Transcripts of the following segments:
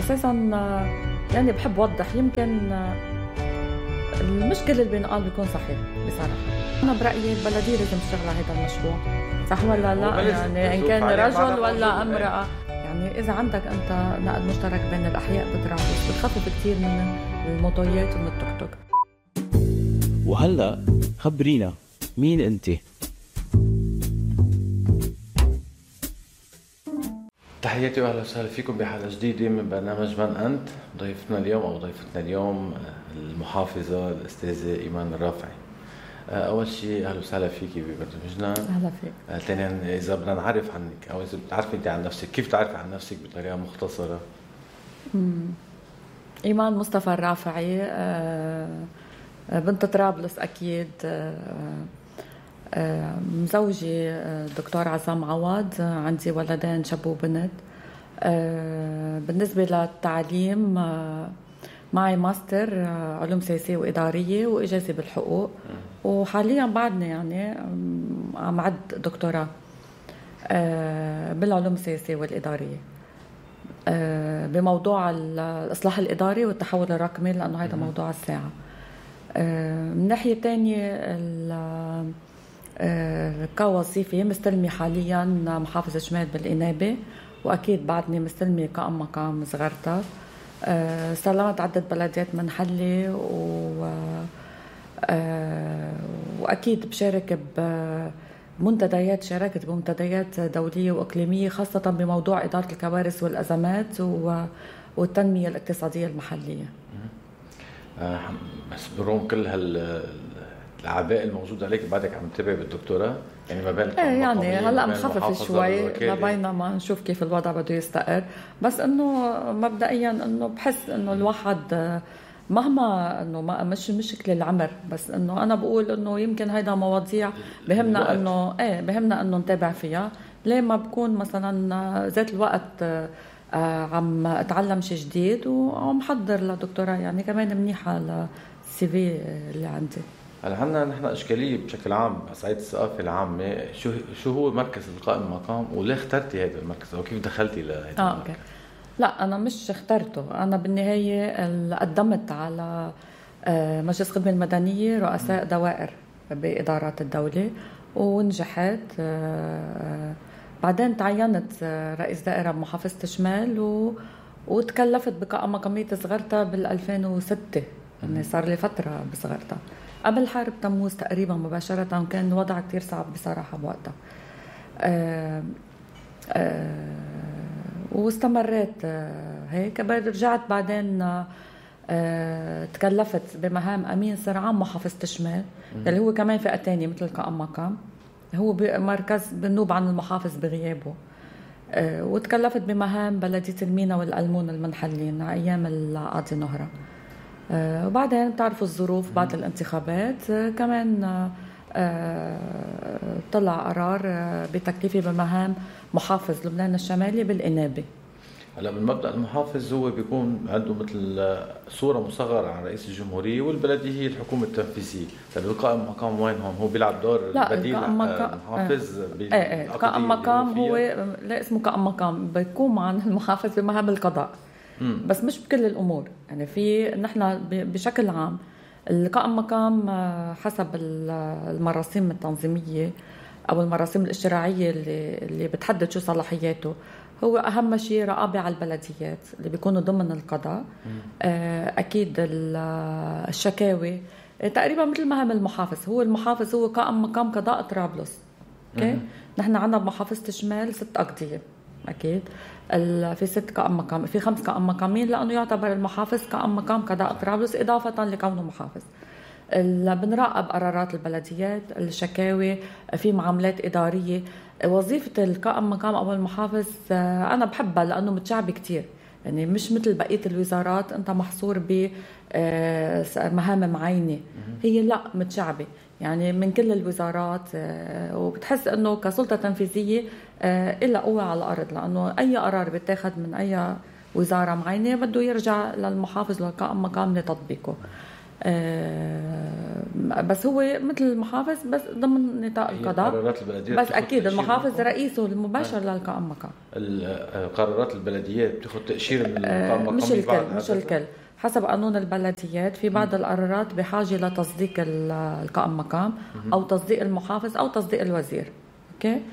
أساساً يعني بحب وضح يمكن المشكلة اللي بينقال بيكون صحيح بصراحة. أنا برأيي البلدية لازم تشتغل على هذا المشروع، صح ولا لا؟ يعني إن كان رجل ولا امرأة، يعني إذا عندك أنت نقل مشترك بين الأحياء بطرابلس بتخفف كتير من الموتويات ومن التوك توك. وهلأ خبرينا مين أنت؟ تحياتي واهلا وسهلا فيكم بحلقه جديده من برنامج من انت. ضيفتنا اليوم او ضيفتنا اليوم المحافظه الاستاذه ايمان الرافعي. اول شيء اهلا وسهلا فيكي ببرنامجنا. اهلا فيك. ثانيا اذا بدنا نعرف عنك او اذا بتعرفي انت عن نفسك، كيف تعرفي عن نفسك بطريقه مختصره؟ ايمان مصطفى الرافعي، بنت طرابلس اكيد، مزوجي دكتور عزام عوض، عندي ولدين شاب وبنت. بالنسبة للتعليم معي ماستر علوم سياسية وإدارية وإجازة بالحقوق، وحاليا بعدني يعني عم عد دكتوراه بالعلوم السياسية والإدارية بموضوع الإصلاح الإداري والتحول الرقمي، لأنه هذا موضوع الساعة. من ناحية تانية كوظيفة مستلمي حاليا محافظة شمال بالإنابة، وأكيد بعدني مستلمي كأم مقام صغرتها. سلمت عدة بلديات من حلي وأكيد بشارك بمنتديات، شاركت بمنتديات دولية وإقليمية خاصة بموضوع إدارة الكوارث والأزمات والتنمية الاقتصادية المحلية. بس بروم كل الأعباء الموجودة عليك بعدك عم تتابع بالدكتوراه، يعني ما بين يعني هلا مخفف شوي لبينما نشوف كيف الوضع بده يستقر، بس انه مبدئيا انه بحس انه الواحد مهما انه مش مشكله العمر، بس انه انا بقول انه يمكن هيدا مواضيع بهمنا انه بهمنا انه نتابع فيها. ليه ما بكون مثلا ذات الوقت عم اتعلم شيء جديد ومحضر لدكتوراه، يعني كمان منيحه للسي في اللي عندي. هلا عندنا نحن اشكاليه بشكل عام على صعيد الثقافه العامه، شو هو مركز القائم المقام وليه اخترتي هذا المركز او كيف دخلتي لهذا المركز؟ أوكي. لا انا مش اخترته، انا بالنهايه قدمت على مجلس الخدمه المدنيه رؤساء دوائر بادارات الدوله ونجحت. بعدين تعينت رئيس دائره بمحافظه شمال وتكلفت بقائمة مقامية صغرتها بال2006، يعني صار لي فترة بصغرتها قبل حرب تموز تقريبا مباشرة، وكان الوضع كتير صعب بصراحة بوقتها. واستمريت هيك. رجعت بعدين تكلفت بمهام أمين سر عام محافظة شمال، اللي هو كمان فئة تانية مثل قائم مقام، هو مركز بنوب عن المحافظ بغيابه. وتكلفت بمهام بلدية المينا والألمون المنحلين أيام القاضي نهرة. وبعدين تعرفوا الظروف بعد الانتخابات كمان طلع قرار بتكليفي بمهام محافظ لبنان الشمالي بالإنابة. هلا من مبدأ المحافظ هو بيكون عنده مثل صورة مصغرة عن رئيس الجمهورية، والبلدية هي الحكومة التنفيذية. طيب القائم مقام وين هون؟ هو بيلعب دور بديل المحافظ؟ قائم مقام هو لا اسمه قائم مقام، بيقوم عن المحافظ بمهام القضاء. بس مش بكل الأمور، يعني في نحن بشكل عام القائم مقام حسب المراسيم التنظيمية أو المراسيم الاشتراعية اللي بتحدد شو صلاحياته. هو أهم شيء رقابة على البلديات اللي بيكونوا ضمن القضاء. أكيد الشكاوي تقريبا مثل مهام المحافظ. هو المحافظ هو قائم مقام قضاء طرابلس. نحن عنا بمحافظة شمال 6 أقضية، أكيد في 6 قائم مقام، في 5 قائم مقامين، لأنه يعتبر المحافظ قائم مقام قضاء طرابلس إضافة لكونه محافظ. بنراقب قرارات البلديات، الشكاوي، في معاملات إدارية. وظيفة القائم مقام أو المحافظ أنا بحبها لأنه متشعب كتير، يعني مش مثل بقية الوزارات أنت محصور بمهام معينة. هي لا متشعبة يعني من كل الوزارات، وبتحس أنه كسلطة تنفيذية إلا قوة على الأرض، لأنه أي قرار بيتاخد من أي وزارة معينة بده يرجع للمحافظ والقائم مقام لتطبيقه. بس هو مثل المحافظ بس ضمن نطاق القضاء. بس اكيد المحافظ رئيسه المباشر للقائم مقام. قرارات البلديات بتاخذ تاشيره من القائم مقام. مش الكل حسب قانون البلديات. في بعض القرارات بحاجه لتصديق القائم مقام او تصديق المحافظ او تصديق الوزير. اوكي.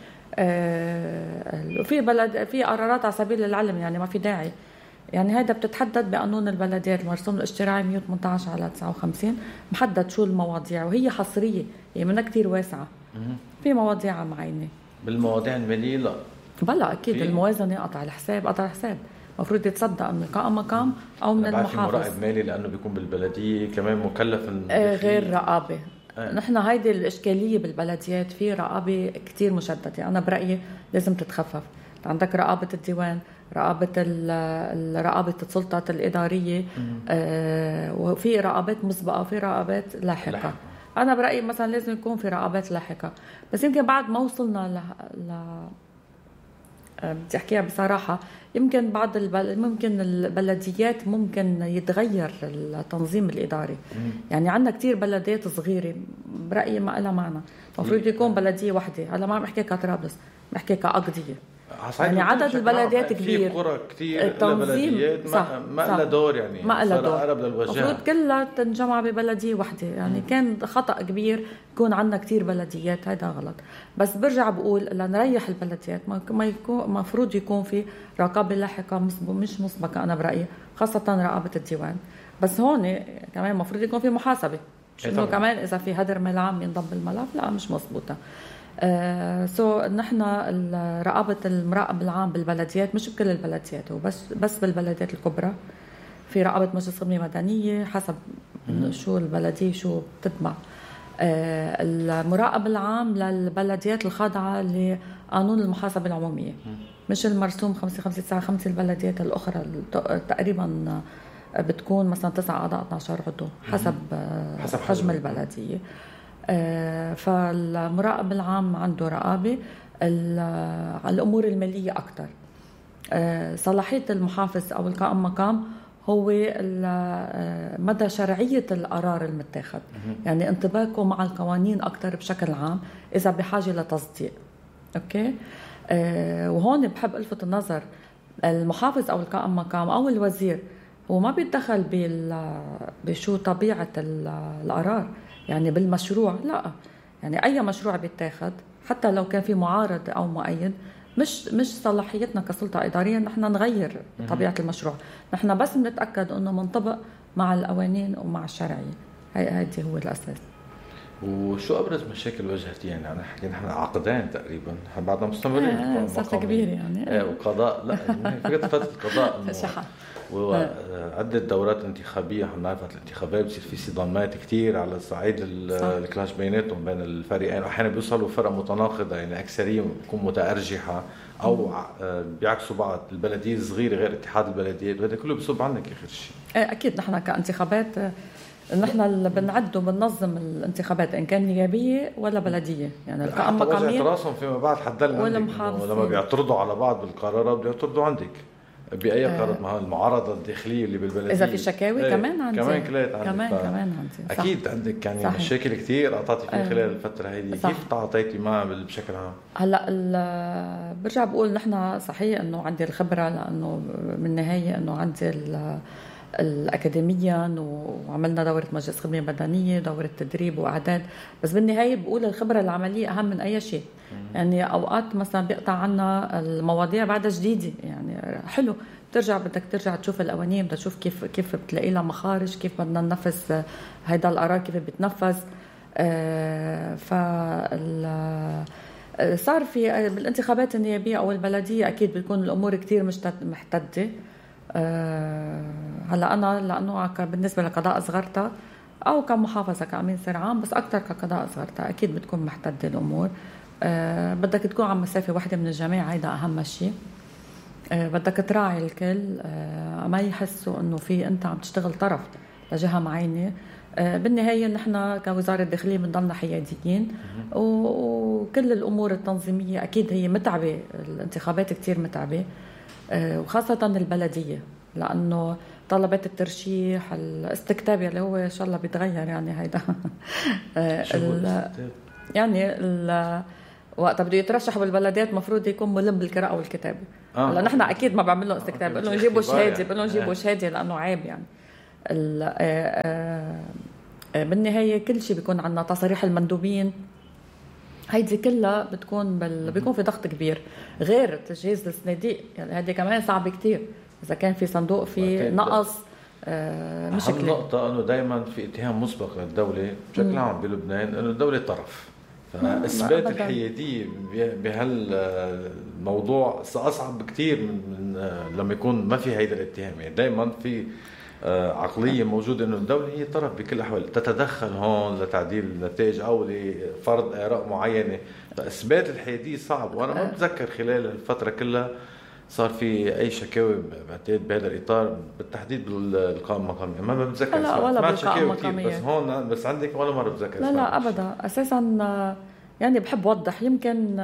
في قرارات على سبيل العلم يعني ما في داعي، يعني هذا بتتحدد بقانون البلديات المرسوم الاشتراعي 118 على 59 محدد شو المواضيع، وهي حصريه هي منها كتير واسعه. في مواضيع معينه. بالمواضيع الماليه لا بلا اكيد الموازنه قطع الحساب المفروض يتصدق من القائم مقام او من المحافظ. في مراقب مالي لانه بيكون بالبلديه كمان مكلف غير رقابه. نحن هيدي الاشكاليه بالبلديات، في رقابه كتير مشدده. انا برايي لازم تتخفف. عندك رقابه الديوان، رقابه السلطات الاداريه، وفي رقابات مسبقه وفي رقابات لاحقه. انا برايي مثلا لازم يكون في رقابات لاحقه، بس يمكن بعد ما وصلنا بدي احكيها بصراحه، يمكن ممكن البلديات ممكن يتغير التنظيم الاداري. يعني عندنا كتير بلديات صغيره برايي ما لها معنى، المفروض يكون بلديه واحده. هلا ما عم بحكي كطرابلس، بحكي كأقضية. يعني عدد البلديات كبير، في قرى كتير التنظيم ما لها دور، يعني ما لها دور. اقرب للوجهه، المفروض كلها تنجمع ببلديه واحده. يعني كان خطا كبير يكون عندنا كتير بلديات، هذا غلط. بس برجع بقول لنريح البلديات ما يكون مفروض يكون في رقابه لاحقه مش مسبقه. انا برايي خاصه رقابه الديوان. بس هون كمان مفروض يكون في محاسبه، انه كمان اذا في هدر مال عام ينضم بالملف، لا مش مزبوطه. نحن رقابة المراقب العام بالبلديات مش بكل البلديات، هو بس بالبلديات الكبرى. في رقابة مجلس خدمة مدنية حسب شو البلدية شو بتتبع. المراقب العام للبلديات الخاضعة لقانون المحاسبة العمومية، مش المرسوم 5 البلديات الأخرى تقريبا بتكون مثلا 9 أعضاء 12 عضو حسب حجم البلدية. فالمراقب العام عنده رقابة على الأمور المالية أكتر. صلاحية المحافظ أو القائم مقام هو مدى شرعية القرار المتاخد، يعني انطباقه مع القوانين أكتر بشكل عام إذا بحاجة لتصديق. أوكي. وهون بحب ألفت النظر، المحافظ أو القائم مقام أو الوزير هو ما بيتدخل بشو طبيعة القرار، يعني بالمشروع لا. يعني أي مشروع بيتاخد حتى لو كان في معارض أو مؤيد، مش صلاحيتنا كسلطة إدارية نحن نغير طبيعة المشروع. نحن بس بنتأكد أنه منطبق مع القوانين ومع الشرعية. هذه هو الأساس. وشو أبرز مشاكل واجهتي؟ يعني نحن عقدين تقريبا بعدنا مستمرين. صرت كبير يعني. وقضاء لا فكرة فترة القضاء وعدة دورات انتخابية. احنا بنعرف الانتخابات بصير في صدامات كتير على الصعيد الكلاش بيناتهم بين الفريقين، احيانا بيوصلوا فرق متناقضة، يعني أكثرية بتكون متأرجحة أو بيعكسوا بعض. البلدية الصغيرة غير اتحاد البلديات، وهذا كله بيصب عنك آخر شيء. أكيد نحن كانتخابات نحن اللي بنعد وبننظم الانتخابات ان كان نيابيه ولا بلديه، يعني القائمه مقاميه تراصم فيما بعد حدلنا لما بيعترضوا على بعض بالقرارات بيعترضوا عندك باي قرار. ما المعارضه الداخليه اللي بالبلديه اذا في شكاوي كمان عندي كمان عندي اكيد عندك يعني صحيح. مشاكل كثير قطعتي فيها خلال الفتره هذه. كيف تعاطيتي معها بشكل عام؟ هلا برجع بقول نحن صحيح انه عندي الخبره، لانه بالنهايه انه عندي الأكاديميا وعملنا دورة مجلس خدمة مدنية، دورة تدريب وإعداد. بس بالنهاية بقول الخبرة العملية أهم من أي شيء. يعني أوقات مثلا بيقطع عنا المواضيع بعدها جديدة، يعني حلو بدك ترجع تشوف القوانين، بدك تشوف كيف بتلاقي لها مخارج، كيف بدنا ننفذ هيدا القرار، كيف بيتنفذ. صار في بالانتخابات النيابية أو البلدية أكيد بتكون الأمور كتير محتدة. هلا أنا لأنه بالنسبة لقضاء صغرتها أو كمحافظة كأمين سر عام، بس أكتر كقضاء صغرتها أكيد بتكون محتدة الأمور. بدك تكون عم مسافة واحدة من الجميع، هيدا أهم شيء. بدك تراعي الكل، ما يحسوا إنه في أنت عم تشتغل طرف لجهة معينة. بالنهاية نحن كوزارة الداخلية بنضلنا حياديين، وكل الأمور التنظيمية أكيد هي متعبة. الانتخابات كتير متعبة، وخاصة البلدية، لأنه طلبات الترشيح، الاستكتاب اللي هو إن شاء الله بيتغير يعني هيدا يعني وقت بده يترشح بالبلدات مفروض يكون ملم بالقراءة والكتابة. هلا نحن أكيد ما بعمل له استكتاب، بقول لهم جيبوا شهادة، بقول لهم جيبوا شهادة لأنه عيب يعني. بالنهاية كل شيء بيكون عنا تصاريح المندوبين، هيدي كلها بيكون في ضغط كبير، غير تجهيز الصناديق يعني هذه كمان صعب كتير. إذا كان في صندوق في نقص مشكلة. النقطة أنه دايما في اتهام مسبق للدولة بشكل عام بلبنان أنه الدولة طرف، فإثبات الحيادية بهالموضوع أصعب بكتير من لما يكون ما في هيدا الاتهام. يعني دايما في عقلية موجودة أنه الدولة هي طرف بكل الأحوال، تتدخل هون لتعديل النتائج أو لفرض آراء معينة، فإثبات الحيادية صعب. وأنا ما بتذكر خلال الفترة كلها صار في أي شكاوي بعتقد بهذا الإطار بالتحديد بالقائمة المقامية. ما بتذكر لا ولا بالقائمة المقامية، بس هون بس عندك ولا مرة بتذكر. لا أبدا أساسا. يعني بحب وضح يمكن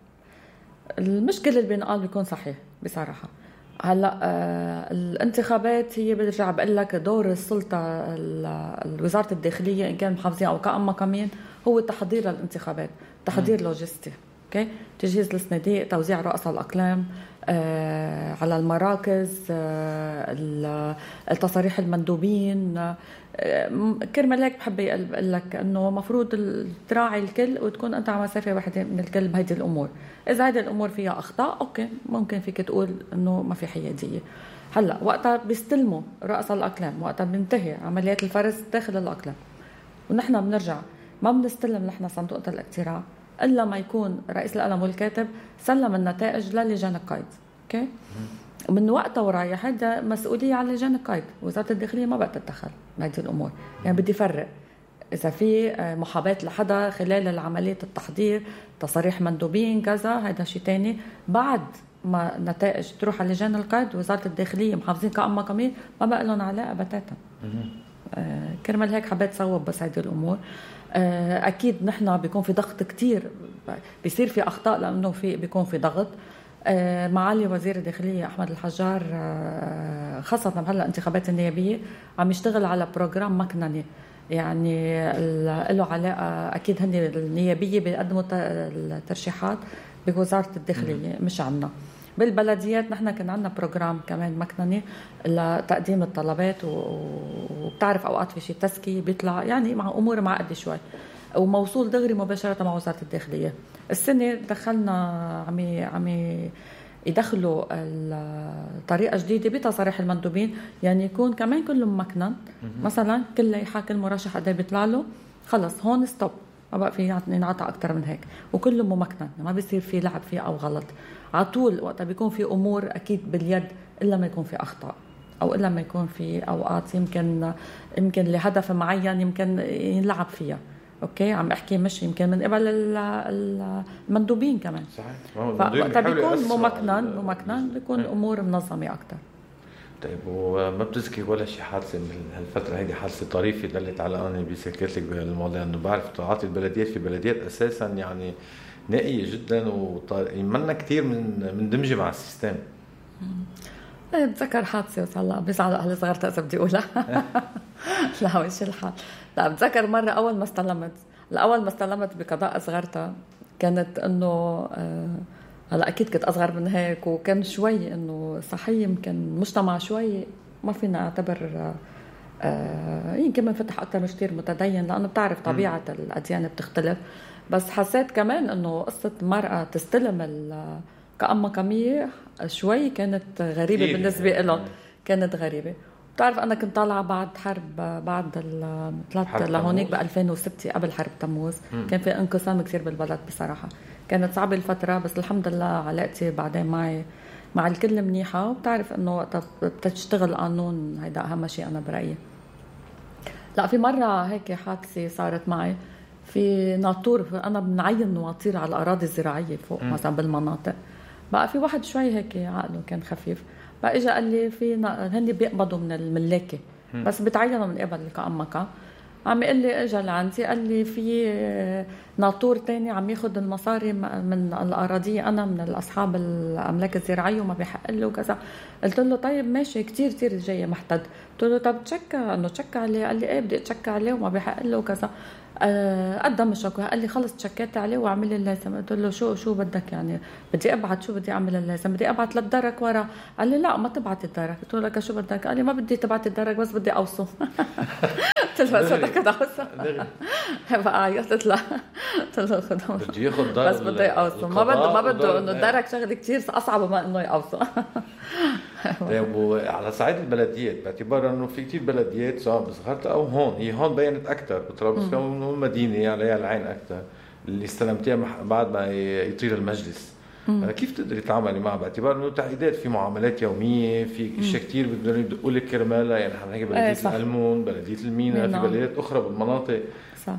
المشكلة اللي بينقال بيكون صحيح بصراحة. هلا الانتخابات هي برجع بقول لك دور السلطة الوزارة الداخلية إن كان محافظين أو قائمة مقامين هو تحضير الانتخابات، تحضير لوجستي، اوكي، تجهيز الصناديق، توزيع رؤساء الأقلام على المراكز، التصاريح المندوبين. كرمال هيك بحب اقول لك انه مفروض تراعي الكل وتكون انت على مسافه واحده من الكل بهيدي الامور. اذا هذه الامور فيها اخطاء اوكي ممكن فيك تقول انه ما في حياديه. هلا وقتها بيستلموا رؤساء الاقلام، وقتها بينتهي عمليات الفرز داخل الاقلام، ونحن بنرجع ما بنستلم نحن صندوق الاقتراع الا ما يكون رئيس القلم والكاتب سلم النتائج للجان القيد. اوكي، ومن وقتها ورايح هذا مسؤوليه على لجان القيد. وزاره الداخليه ما بقى تتدخل بهذه الامور. يعني بدي فرق اذا في محاباه لحدا خلال عمليه التحضير، تصاريح مندوبين كذا، هذا شيء تاني. بعد ما النتائج تروح على لجان القيد وزاره الداخليه محافظين قائمه مقاميه ما بقى لهم علاقه بتاتا. كرمال هيك حبيت صوب بس هذه الامور. اكيد نحن بيكون في ضغط كتير، بيصير في اخطاء لانه بيكون في ضغط. معالي وزير الداخليه احمد الحجار خاصه هلا انتخابات النيابيه عم يشتغل على بروجرام مكنني، يعني له علاقه اكيد هن النيابيه بيقدموا الترشيحات بوزاره الداخليه مش عنا. بالبلديات نحن كان عندنا بروجرام كمان مكنني لتقديم الطلبات، وبتعرف اوقات في شيء تسكي بيطلع يعني مع امور معقده شوي، وموصول دغري مباشره مع وزاره الداخليه. السنه دخلنا عم يدخلوا طريقه جديده بتصاريح المندوبين، يعني يكون كمان كله ممكن. مثلا كل لائحه كل مرشح قد بيطلع له خلص هون ستوب، ما بقى في ينعطى اكثر من هيك، وكله ممكن، ما بيصير في لعب فيه او غلط على طول. وقتها بيكون في امور اكيد باليد الا ما يكون في اخطاء، او الا ما يكون في اوقات يمكن لهدف معين يمكن ينلعب فيها. اوكي، عم احكي مش يمكن من قبل المندوبين كمان. صحيح، وقتها بيكون ممكن بيكون امور منظمه اكثر. طيب، وما بتذكر ولا شيء حادثه من هالفتره هيدي، حادثه طريفه دلت على اني بسكت لك بهالموضوع؟ لانه بعرف تعاطي البلديات في بلديات اساسا يعني نائيه جدا ومنا كثير من دمجه مع السيستم. بتذكر حادثه وصلى بيزعل اهل صغار اذا بدي اقولها. لا مش الحال. لا بتذكر مره اول ما استلمت بقضاء صغرتها كانت انه هلا اكيد كنت اصغر من هيك، وكان شوي انه صحيح يمكن مجتمع شوي ما فينا اعتبر يمكن منفتح اكثر من كثير متدين، لانه بتعرف طبيعه الاديان بتختلف. بس حسيت كمان انه قصه المراه تستلم القائمة مقامية شوي كانت غريبه بالنسبه لهم، كانت غريبه. بتعرف انا كنت طالعه بعد حرب، بعد طلعت لهونيك ب 2006 قبل حرب تموز. كان في انقسام كثير بالبلد بصراحه، كانت صعبه الفتره، بس الحمد لله علاقتي بعدين مع الكل منيحه. وبتعرف انه وقت بتشتغل قانون هيدا اهم شيء انا برايي. لا في مره هيك حادثه صارت معي في ناطور، انا بنعين نواطير على الاراضي الزراعيه فوق مثلا بالمناطق. بقى في واحد شوي هيك عقله كان خفيف، بقى اجى قال لي هن بيقبضوا من الملاكه بس بتعينوا من قبل القائمة مقام، عم يقول لي اجى لعندي قال لي في ناطور تاني عم ياخد المصاري من الأراضي أنا من الأصحاب الأملاك الزراعية وما بيحق له وكذا. قلت له طيب ماشي كتير جاي محتد. قلت له طب تشك عليه. قال لي ايه بدي اتشك عليه وما بيحق له وكذا. قدم الشكوى. قال لي خلص تشكيت عليه واعمل لي اللازم. قلت له شو بدك يعني بدي ابعت شو بدي اعمل اللازم بدي ابعت للدرك ورا. قال لي لا ما تبعت الدرك. قلت له لك شو بدك. قال لي ما بدي تبعت الدرك بس بدي اوصه. قلت له شو بدك اوصه بقى عيطت له. قلت له خذ بدي ياخذ درك بس بدي اوصه ما بده انه الدرك شغله كثير اصعب ما انه يوصه. طيب وعلى صعيد البلديات باعتبار انه في كتير بلديات سواء بصغرتها او هون بينت اكثر بطرابلس مدينه عليها العين اكثر اللي استلمتيها بعد ما يطير المجلس. كيف تقدري تعاملي معها باعتبار انه تعقيدات في معاملات يوميه في اشياء كثير بدهم يدقوا لك كرمالها يعني حنحكي بلديه العلمون بلديه المينا في بلديات اخرى بالمناطق صح.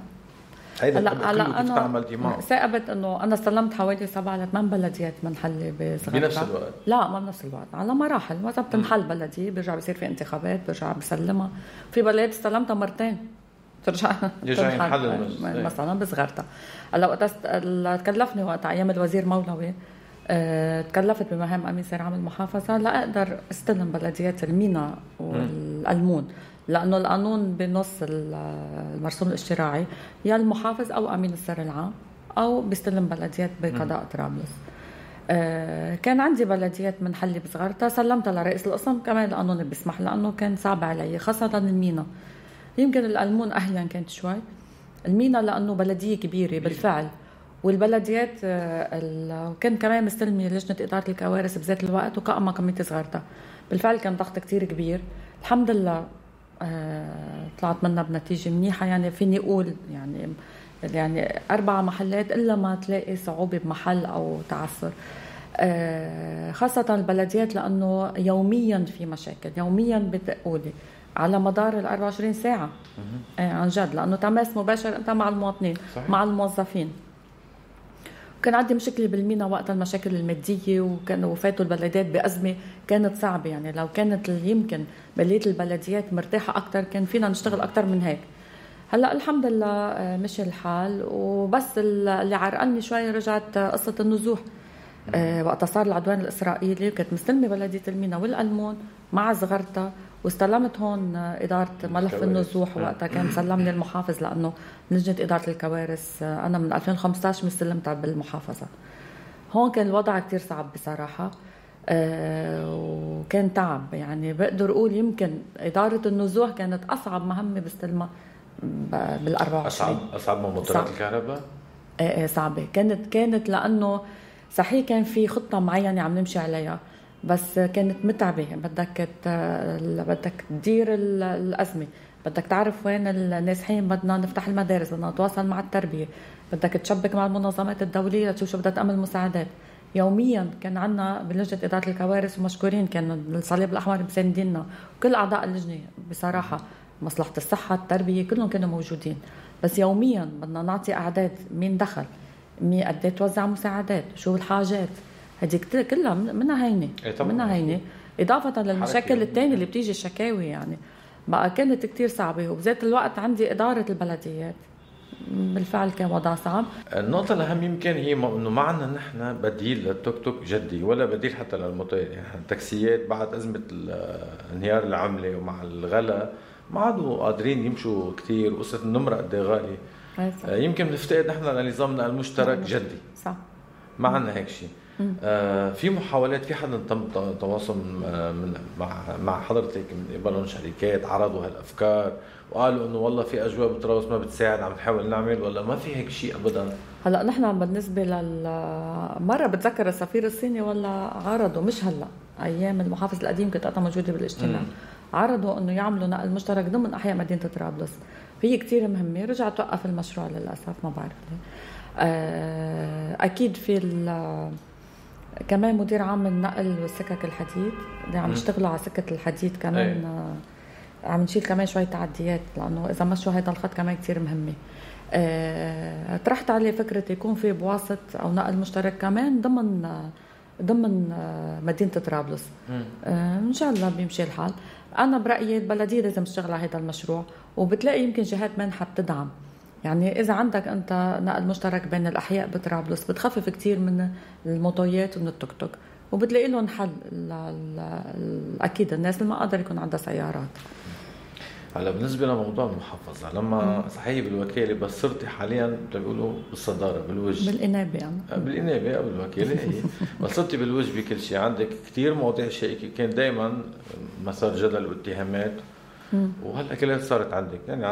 هلا انا تعاملتي معه ثاقبت انه انا استلمت حوالي 7 ل 8 بلديات منحله بصغرتها بنفس الوقت. لا ما بنفس الوقت على مراحل مثلا بتنحل بلديه بيرجع بيصير في انتخابات برجع بسلمها. في بلديات استلمتها مرتين ترجع ينحل مثلا بصغرتها. هلا وقت تكلفني وقت ايام الوزير مولوي تكلفت بمهام امين سير عام المحافظه لا اقدر استلم بلديات المينا والالمون لانه القانون بنص المرسوم الاشتراعي يا المحافظ او امين السر العام او بيستلم بلديات بقضاء طرابلس. كان عندي بلديات منحله بصغرتها سلمتها لرئيس القسم كمان القانون بيسمح لانه كان صعب علي خاصه المينا. يمكن الالمون اهلا كانت شوي المينا لانه بلديه كبيره بالفعل والبلديات كان كمان مستلمي لجنه اداره الكوارث بذات الوقت وقائمه كميه صغرتها بالفعل كان ضغط كتير كبير. الحمد لله طلعت منها بنتيجه منيحه يعني فيني اقول يعني 4 محلات الا ما تلاقي صعوبه بمحل او تعثر خاصه البلديات لانه يوميا في مشاكل يوميا بتقولي على مدار 24 ساعه عن جد لانه تماس مباشر انت مع المواطنين صحيح. مع الموظفين. كان عندي مشكلة بالمينا وقت المشاكل المادية وكانوا وفاتوا البلديات بأزمة كانت صعبة يعني لو كانت يمكن بلدية البلديات مرتاحة أكتر كان فينا نشتغل أكتر من هيك. هلأ الحمد لله مشي الحال وبس اللي عرقلني شوي رجعت قصة النزوح. وقت صار العدوان الإسرائيلي كانت مستلمة بلدية المينا والألمون مع صغرتها واستلمت هون إدارة ملف النزوح وقتها كان سلمني المحافظ لأنه لجنة إدارة الكوارث أنا من 2015 مستلمتها بالمحافظة. هون كان الوضع كتير صعب بصراحة وكان تعب يعني بقدر أقول يمكن إدارة النزوح كانت أصعب مهمة بستلمها بال24. أصعب من مطارات الكهرباء؟ صعبة كانت لأنه صحيح كان في خطة معينة عم نمشي عليها بس كانت متعبة. بدك تدير الأزمة بدك تعرف وين النازحين بدنا نفتح المدارس بدنا نتواصل مع التربية بدك تشبك مع المنظمات الدولية تشوف شو بدها تعمل مساعدات. يوميا كان عنا بلجنة إدارة الكوارث ومشكورين كان الصليب الأحمر مسانديننا وكل أعضاء اللجنة بصراحة مصلحة الصحة التربية كلهم كانوا موجودين بس يوميا بدنا نعطي أعداد مين دخل مين قد توزع مساعدات شو الحاجات هذيك كلها منها هينة إضافة للمشاكل التانية اللي بتيجي الشكاوي يعني بقى كانت كتير صعبة وبذات الوقت عندي إدارة البلديات بالفعل كان وضع صعب. النقطة الأهم يمكن هي إنه ما عنا نحن بديل للتوك توك جدي ولا بديل حتى للموتور يعني التاكسيات بعد أزمة انهيار العملة ومع الغلا ما عادوا قادرين يمشوا كتير وقصة النمرة قد غالي يمكن نفتقد نحن لنظامنا المشترك جدي صح ما عنا هيك شيء. في محاولات في حدا تم تواصل مع حضرتك من قبلهم شركات عرضوا هالافكار وقالوا انه والله في اجواء بطرابلس ما بتساعد عم نحاول نعمل ولا ما في هيك شيء ابدا؟ هلا نحن بالنسبه مره بتذكر السفير الصيني ولا عرضوا مش هلا ايام المحافظ القديم كنت انا موجوده بالاجتماع عرضوا انه يعملوا نقل مشترك ضمن احياء مدينه طرابلس. هي كتير مهمه رجع توقف المشروع للاسف ما بعرف ليه. اكيد في كمان مدير عام النقل والسكك الحديد اللي عم يشتغلوا على سكة الحديد كمان عم نشيل كمان شوية تعديات لأنه إذا مشوا هذا الخط كمان كتير مهمة. طرحت عليه فكرة يكون في بواسط أو نقل مشترك كمان ضمن ضمن مدينة طرابلس. إن شاء الله بيمشي الحال. أنا برأيي البلدية لازم تشتغل على هذا المشروع، وبتلاقي يمكن جهات منحة بتدعم. يعني إذا عندك أنت نقل مشترك بين الأحياء بطرابلس بتخفف كتير من الموتويات ومن التوك توك، وبتلاقي لهم حل. أكيد الناس اللي ما قادر يكون عندها سيارات. هلا بالنسبة لموضوع المحافظة، لما صحيح بالوكالة بس صرتي حاليا بيقولوا بالصدارة بالوجه بالإنابة يعني. بالإنابة أو بالوكالة هي بس صرتي بالوجه بكل شيء. عندك كتير مواضيع شائكة كان دايما مسار جدل واتهامات، وهلا كلها صارت عندك يعني